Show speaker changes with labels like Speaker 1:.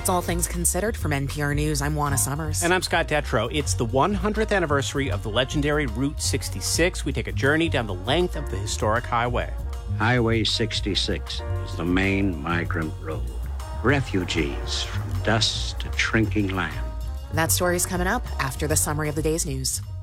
Speaker 1: That's All Things Considered from NPR News. I'm Juana Summers.
Speaker 2: And I'm Scott Detrow. It's the 100th anniversary of the legendary Route 66. We take a journey down the length of the historic highway.
Speaker 3: Highway 66 is the main migrant road. Refugees from dust to shrinking land.
Speaker 1: That story's coming up after the summary of the day's news.